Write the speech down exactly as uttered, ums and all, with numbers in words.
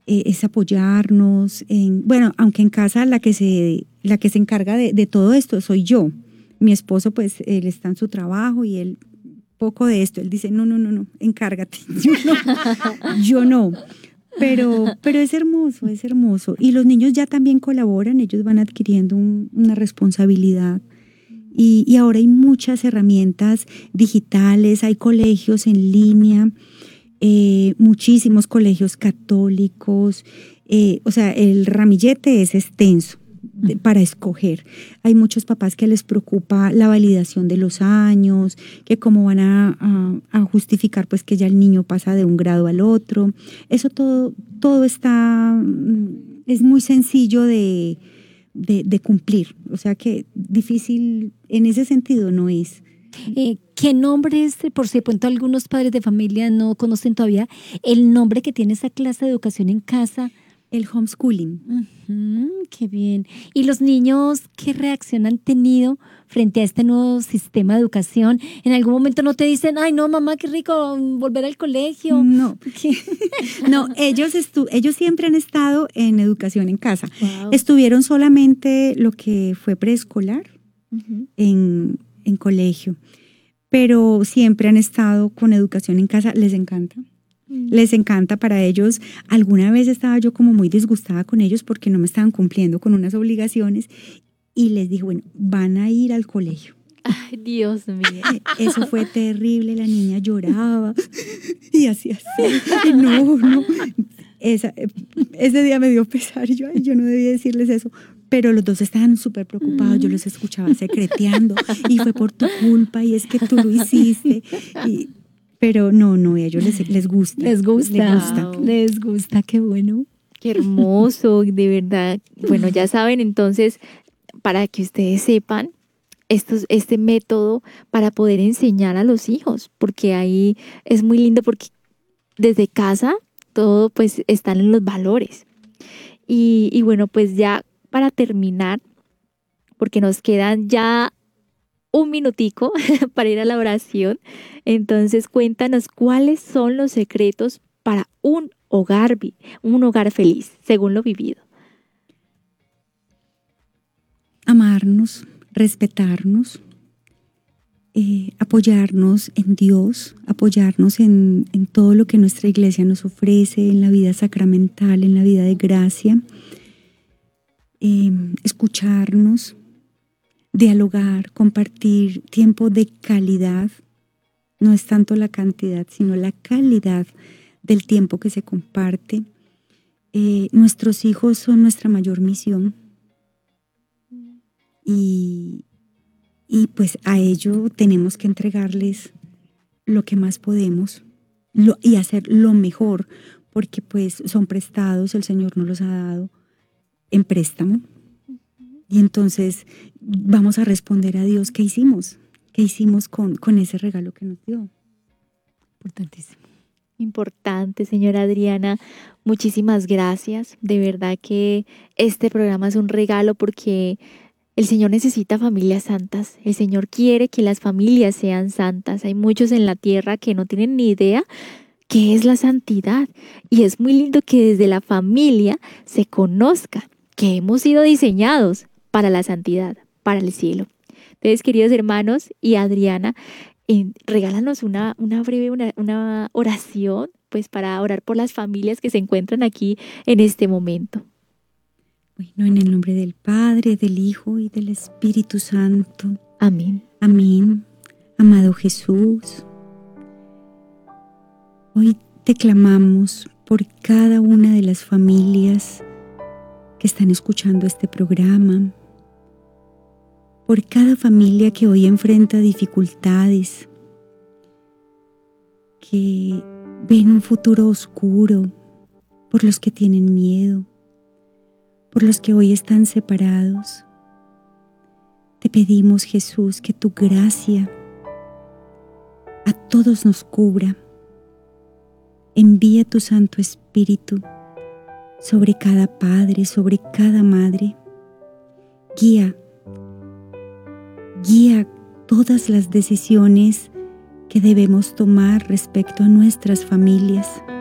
eh, es apoyarnos. En, bueno, aunque en casa la que se, la que se encarga de, de todo esto soy yo. Mi esposo, pues, él está en su trabajo y él poco de esto. Él dice, no, no, no, no, encárgate. Yo no. Yo no. Pero, pero es hermoso, es hermoso. Y los niños ya también colaboran, ellos van adquiriendo un, una responsabilidad. Y, y ahora hay muchas herramientas digitales, hay colegios en línea, eh, muchísimos colegios católicos. Eh, o sea, el ramillete es extenso de, para escoger. Hay muchos papás que les preocupa la validación de los años, que cómo van a, a, a justificar pues que ya el niño pasa de un grado al otro. Eso todo, todo está, es muy sencillo de, de, de cumplir. O sea que difícil en ese sentido no es. Eh, ¿Qué nombre es? Por si de pronto algunos padres de familia no conocen todavía el nombre que tiene esa clase de educación en casa. El homeschooling. Uh-huh, qué bien. ¿Y los niños qué reacción han tenido frente a este nuevo sistema de educación? ¿En algún momento no te dicen, ay, no, mamá, qué rico volver al colegio? No, no, ellos, estu- ellos siempre han estado en educación en casa. Wow. Estuvieron solamente lo que fue preescolar Uh-huh. en, en colegio, pero siempre han estado con educación en casa. Les encanta. Les encanta para ellos. Alguna vez estaba yo como muy disgustada con ellos porque no me estaban cumpliendo con unas obligaciones y les dije, bueno, van a ir al colegio. Ay, Dios mío. Eso fue terrible, la niña lloraba y así así. Y no, no. Esa, ese día me dio pesar, yo, ay, yo no debía decirles eso. Pero los dos estaban súper preocupados, yo los escuchaba secreteando y fue por tu culpa y es que tú lo hiciste. Y, pero no, no, a ellos les, les gusta. Les gusta, les gusta. Wow. Les gusta, qué bueno. Qué hermoso, de verdad. Bueno, ya saben, entonces, para que ustedes sepan, estos, este método para poder enseñar a los hijos, porque ahí es muy lindo porque desde casa todo pues están en los valores. Y, y bueno, pues ya para terminar, porque nos quedan ya un minutico para ir a la oración. Entonces, cuéntanos cuáles son los secretos para un hogar, un hogar feliz, según lo vivido. Amarnos, respetarnos, eh, apoyarnos en Dios, apoyarnos en, en todo lo que nuestra iglesia nos ofrece, en la vida sacramental, en la vida de gracia, eh, escucharnos, dialogar, compartir tiempo de calidad. No es tanto la cantidad, sino la calidad del tiempo que se comparte. Eh, nuestros hijos son nuestra mayor misión y, y pues a ello tenemos que entregarles lo que más podemos lo, y hacer lo mejor, porque pues son prestados, el Señor nos los ha dado en préstamo. Y entonces vamos a responder a Dios, ¿qué hicimos? ¿Qué hicimos con, con ese regalo que nos dio? Importantísimo. Importante, señora Adriana. Muchísimas gracias. De verdad que este programa es un regalo porque el Señor necesita familias santas. El Señor quiere que las familias sean santas. Hay muchos en la tierra que no tienen ni idea qué es la santidad. Y es muy lindo que desde la familia se conozca que hemos sido diseñados para la santidad, para el cielo. Entonces, queridos hermanos y Adriana, eh, regálanos una, una breve una, una oración pues para orar por las familias que se encuentran aquí en este momento. Bueno, en el nombre del Padre, del Hijo y del Espíritu Santo. Amén. Amén. Amado Jesús, hoy te clamamos por cada una de las familias que están escuchando este programa, por cada familia que hoy enfrenta dificultades, que ven un futuro oscuro, por los que tienen miedo, por los que hoy están separados. Te pedimos, Jesús, que tu gracia a todos nos cubra. Envía tu Santo Espíritu sobre cada padre, sobre cada madre. Guía, guía todas las decisiones que debemos tomar respecto a nuestras familias.